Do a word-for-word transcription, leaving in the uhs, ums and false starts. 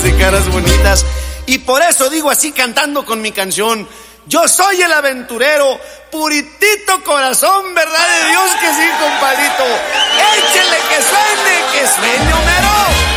de caras bonitas. Y por eso digo así cantando con mi canción: yo soy el aventurero, puritito corazón, verdad de Dios que sí, compadrito. Échele que suene, que suene.